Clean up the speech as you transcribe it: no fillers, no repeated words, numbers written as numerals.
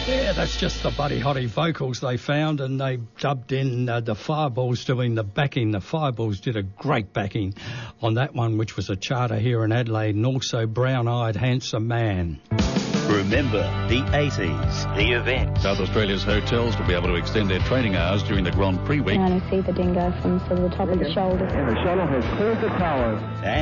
Yeah, that's just the Buddy Holly vocals they found, and they dubbed in the Fireballs doing the backing. The Fireballs did a great backing on that one, which was a charter here in Adelaide, and also Brown-Eyed Handsome Man. Remember the 80s, the event. South Australia's hotels will be able to extend their training hours during the Grand Prix week. I only see the dingo from sort of the top of the shoulder. And the shuttle has cleared the towers.